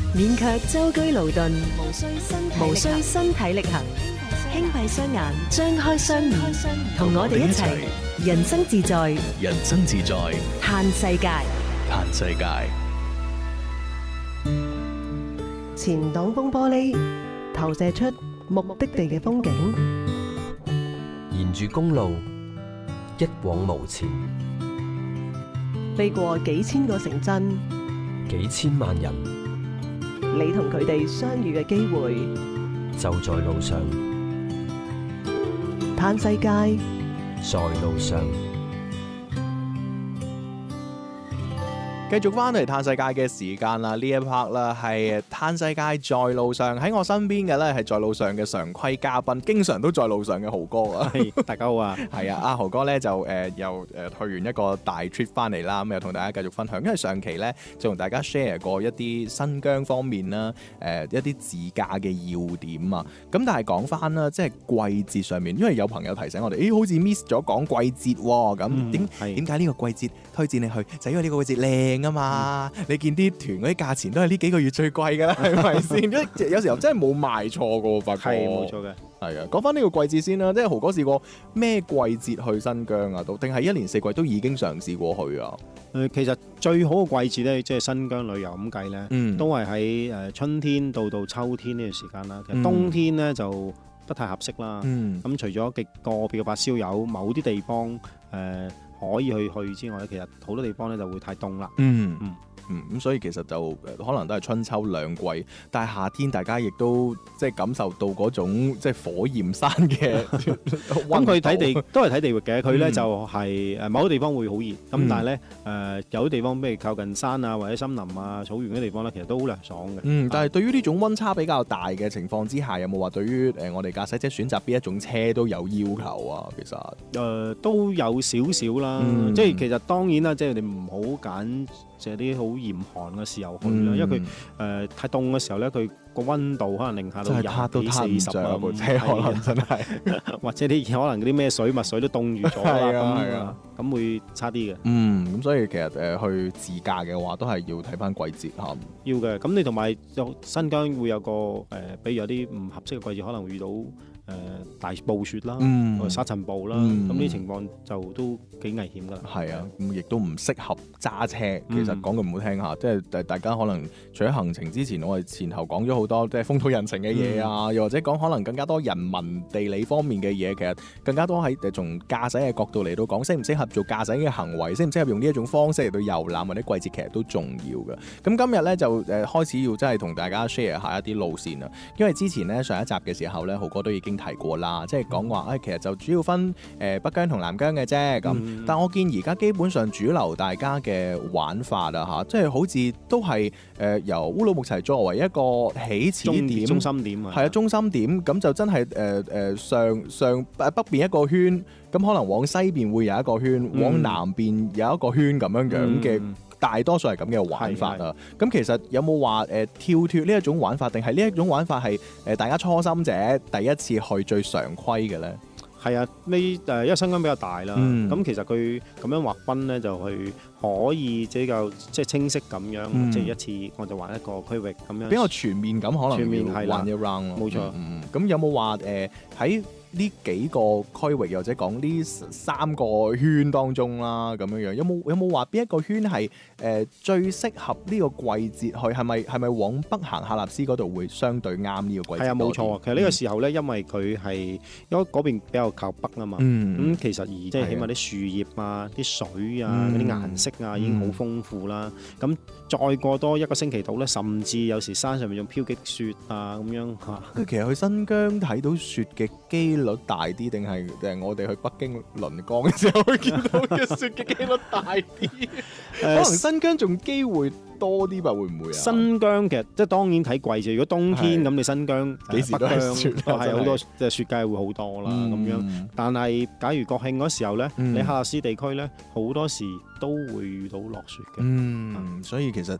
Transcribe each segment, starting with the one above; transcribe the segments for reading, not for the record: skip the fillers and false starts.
免卻舟車勞頓， 無需身體力行， 輕閉雙眼，張開雙面，同我哋一齊人生自在， 人生自在， 嘆世界。 嘆世界。 前擋風玻璃投射出目的地嘅風景， 沿住公路一往無前， 飛過幾千個城鎮， 幾千萬人， 你同佢哋相遇嘅機會就在路上。 嘆世界， 在路上。 繼續翻嚟嘆世界嘅時間啦，呢一 part 啦係嘆世界在路上，喺我身邊嘅咧係在路上嘅常規嘉賓，經常都在路上嘅豪哥啊！ 大家好啊！ 係啊，阿豪哥咧就又去完一個大 trip 翻嚟啦，咁又同大家繼續分享，因為上期咧就同大家 share 過一啲新疆方面啦，一啲自駕嘅要點啊，咁但係講翻啦，即係季節上面，因為有朋友提醒我哋，好似 miss 咗講季節喎，咁點解呢個季節推薦你去？就因為呢個季節靚啊嘛，你見啲團嗰啲價錢都係呢幾個月最貴㗎啦，係咪先？有時候真係冇賣錯㗎喎，發覺係冇錯嘅。 係啊，講翻呢個季節先啦，即係豪哥試過咩季節去新疆啊？定係一年四季都已經嘗試過去啊？ 其實最好嘅季節咧，即係新疆旅遊咁計咧，都係喺春天到秋天呢段時間啦。其實冬天咧就不太合適啦。咁除咗極個別嘅發燒友，某啲地方可以去之外咧，其實好多地方咧就會太凍啦。 咁所以其實就可能都係春秋兩季，但係夏天大家亦都即係感受到嗰種即係火焰山嘅咁佢睇地都係睇地域嘅，佢咧就係某啲地方會好熱，咁但係咧有啲地方譬如靠近山啊或者森林啊草原嘅地方咧，其實都好涼爽嘅。 但係對於呢種溫差比較大嘅情況之下，有冇話對於我哋駕駛者選擇邊一種車都有要求啊？其實都有少少啦，即係其實當然啦，即係你唔好揀即係啲好嚴寒嘅時候去啦，因為佢太凍嘅時候咧，佢個溫度可能零下到20幾40啊，部車可能真係，或者啲可能嗰啲咩水墨水都凍住咗啦，咁會差啲嘅。 咁所以其實去自駕嘅話，都係要睇翻季節嚇。 要嘅，咁你同埋新疆會有個比如有啲唔合適嘅季節，可能會遇到大暴雪啦，沙塵暴啦，咁呢啲情況就都幾危險㗎啦。 係啊，咁亦都唔適合揸車。其實講句唔好聽下，即係大家可能除咗行程之前，我哋前後講咗好多即係風土人情嘅嘢啊，又或者講可能更加多人文地理方面嘅嘢，其實更加多喺從駕駛嘅角度嚟到講，適唔適合做駕駛嘅行為，適唔適合用呢一種方式嚟到遊覽或者季節，其實都重要嘅。咁今日咧就開始要真係同大家 share 下一啲路線啊，因為之前咧上一集嘅時候咧，豪哥都已經提過啦，即係講話其實就主要分北疆同南疆嘅啫咁。但我見而家基本上主流大家嘅玩法啊即係好似都係由烏魯木齊作為一個起始點、 中心點係啊，中心點咁就真係上北邊一個圈，咁可能往西邊會有一個圈，往南邊有一個圈咁樣嘅。大多數係咁嘅玩法啊！咁其實有冇話跳脫呢一種玩法，定係呢一種玩法係大家初心者第一次去最常規嘅咧？ 係啊，因為新疆比較大啦，咁其實佢咁樣劃分咧，就去可以比較即係清晰咁樣，即係一次我就玩一個區域咁樣， 比較全面咁，可能要玩一 round 咯。 冇錯。 咁有冇話喺呢幾個區域，又或者講呢3個圈當中啦，咁樣有冇話邊一個圈係最適合呢個季節去？係咪往北行喀納斯嗰度會相對啱呢個季節？ 係啊，冇錯。其實呢個時候咧，因為佢係因為嗰邊比較靠北啊嘛，咁其實即係起碼啲樹葉啊、啲水啊、嗰啲顏色啊已經好豐富啦。咁再過多1個星期度咧，甚至有時山上面仲飄積雪啊咁樣嚇。 其實去新疆睇到雪嘅機率大啲，定係我哋去北京輪江嘅時候會見到嘅雪嘅機率大啲？可能新疆仲機會多啲吧？會唔會啊？ 新疆其實即係當然睇季節。如果冬天咁，你新疆幾時都係雪， 係好多即係雪計會好多啦咁樣。但係假如國慶嗰時候咧，你喀納斯地區咧好多時都會遇到落雪嘅。 所以其實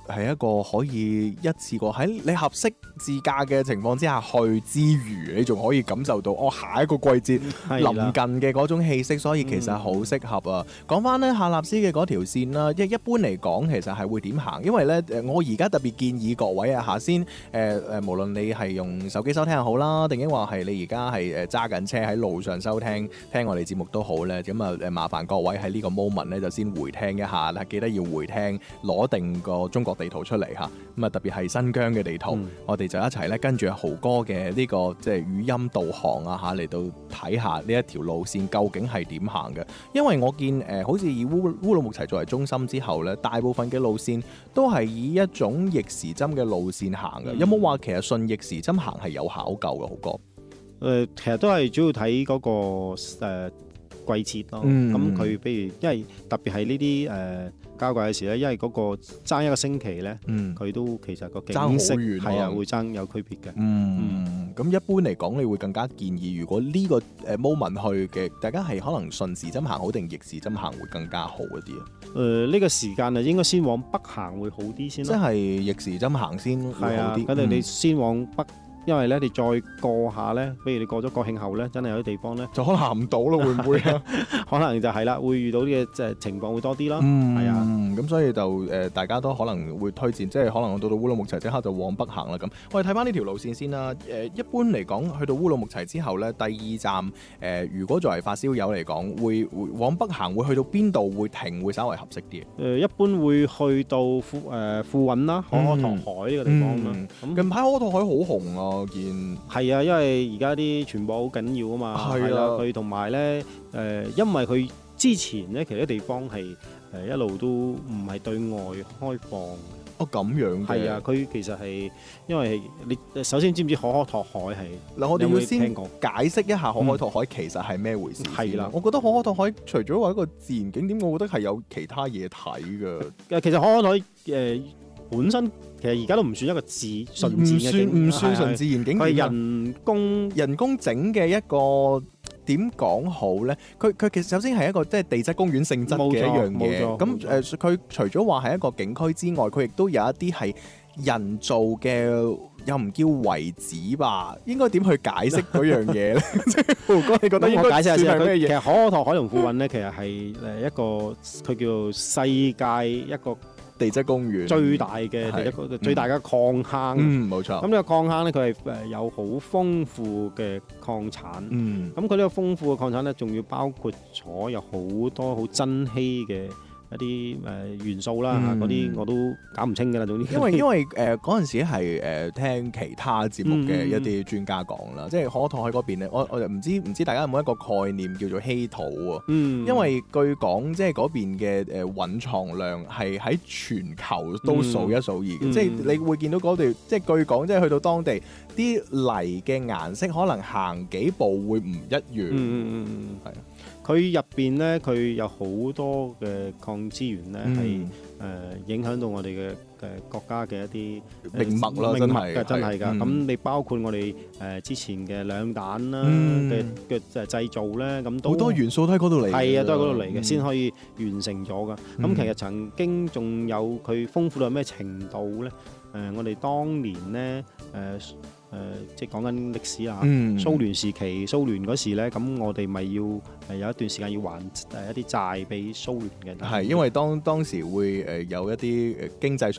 係一個可以一次過喺你合適自駕嘅情況之下去之餘，你仲可以感受到下一個季節臨近嘅嗰種氣息，所以其實好適合啊！講翻咧喀納斯嘅嗰條線啦，一般嚟講其實係會點行？因為咧我而家特別建議各位下先無論你係用手機收聽又好啦，定抑或係你而家係揸緊車喺路上收聽我哋節目都好咧，咁麻煩各位喺呢個 moment 咧就先回聽一下啦，記得要回聽，攞定個中國地圖出嚟嚇，咁特別係新疆嘅地圖，我哋就一齊咧跟住豪哥嘅呢個即係語音導航嚟到睇下呢一條路線究竟係點行嘅。因為我見好似以烏魯木齊作為中心之後咧，大部分嘅路線都係以一種逆時針嘅路線行嘅。有冇話其實順逆時針行係有考究嘅，豪哥？ 其實都係主要睇嗰個季節咯。咁佢譬如因為特別係呢啲交界嘅時咧，因為嗰個爭一個星期咧，佢都其實個景色係啊會爭有區別嘅。 咁一般嚟講，你會更加建議，如果呢個moment 去嘅，大家係可能順時針行好定逆時針行會更加好一啲啊？ 呢個時間啊，應該先往北行會好啲先咯。 即係逆時針行先會好啲。 咁你先往北。因為咧，你再過下咧，比如你過咗國慶後咧，真係有啲地方咧， 就可能行唔到咯，會唔會啊？ 可能就係啦，會遇到啲嘅情況會多啲啦。係啊， 咁所以就大家都可能會推薦，即係可能到烏魯木齊即刻就往北行啦。咁我哋睇翻呢條路線先啦。一般嚟講，去到烏魯木齊之後咧，第二站如果作為發燒友嚟講，會往北行，會去到邊度會停，會稍為合適啲？ 一般會去到富蘊啦，可可托海呢個地方啦。 近排可可托海好紅啊！我見係啊，因為而家啲傳播好緊要啊嘛，係啦，佢同埋咧因為佢之前咧其實啲地方係一路都唔係對外開放。 咁樣嘅係啊，佢其實係因為你首先知唔知可可托海係嗱？我哋要先解釋一下可可托海其實係咩回事。係啦，我覺得可可托海除咗話一個自然景點，我覺得係有其他嘢睇㗎。 其實可可托海本身其實而家都唔算一個純自然嘅景， 唔算純自然景點， 佢係人工整嘅一個點講好咧？佢其實首先係一個即係地質公園性質嘅一樣嘢。咁佢除咗話係一個景區之外，佢亦都有一啲係人造嘅，又唔叫遺址吧？應該點去解釋嗰樣嘢咧？豪哥，你覺得應該解釋下先係咩嘢？ 其實可可托海同富蘊咧，其實係一個佢叫做世界一個地質公園最大嘅最大嘅礦坑，冇錯。咁呢個礦坑咧，佢係有好豐富嘅礦產。咁佢呢個豐富嘅礦產咧，仲要包括咗有好多好珍稀嘅一啲元素啦，嗰啲我都搞唔清㗎啦。總之， 因為嗰陣時係聽其他節目嘅一啲專家講啦，即係可可托海嗰邊咧，我就唔知大家有冇一個概念叫做稀土啊？因為據講即係嗰邊嘅蘊藏量係喺全球都數一數二嘅，即係你會見到嗰度，即係據講即係去到當地啲泥嘅顏色可能行幾步會唔一樣。係啊。 佢入邊咧，佢有好多嘅礦資源咧，係影響到我哋嘅國家嘅一啲命脈啦， 真係㗎。咁你包括我哋之前嘅兩彈啦嘅製造咧，咁好多元素都喺嗰度嚟。 係啊，都喺嗰度嚟嘅，先可以完成咗㗎。咁其實曾經仲有佢豐富到咩程度咧？我哋當年咧即係講緊歷史啊，蘇聯時期，蘇聯嗰時咧，咁我哋咪要有一段時間要還一啲債俾蘇聯嘅。 係因為當時會有一啲經濟